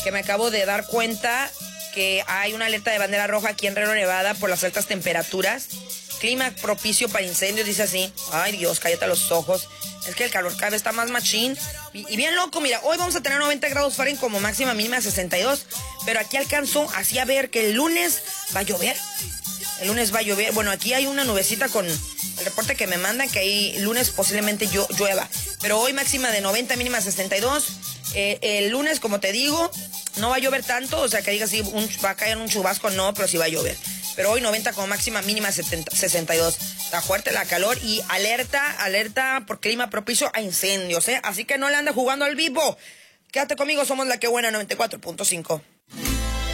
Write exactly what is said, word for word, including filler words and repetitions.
que me acabo de dar cuenta que hay una alerta de bandera roja aquí en Reno, Nevada, por las altas temperaturas. Clima propicio para incendios, dice así. Ay, Dios, cállate los ojos. Es que el calor cada vez está más machín. Y, y bien loco, mira, hoy vamos a tener noventa grados Fahrenheit como máxima mínima sesenta y dos. Pero aquí alcanzo así a ver que el lunes va a llover. El lunes va a llover. Bueno, aquí hay una nubecita con el reporte que me mandan que ahí lunes posiblemente llo- llueva. Pero hoy máxima de noventa, mínima sesenta y dos. Eh, el lunes, como te digo, no va a llover tanto. O sea, que digas si un, va a caer un chubasco, no, pero sí va a llover. Pero hoy noventa como máxima mínima setenta, sesenta y dos. Está fuerte la calor y alerta, alerta por clima propicio a incendios, ¿eh? Así que no le ande jugando al vivo. Quédate conmigo, somos La Que Buena noventa y cuatro punto cinco.